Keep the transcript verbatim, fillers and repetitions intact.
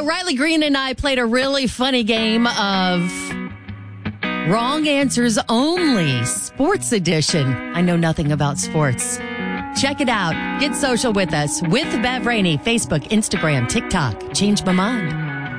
So Riley Green and I played a really funny game of Wrong Answers Only, Sports Edition. I know nothing about sports. Check it out. Get social with us with Bev Rainey, Facebook, Instagram, TikTok. Change my mind.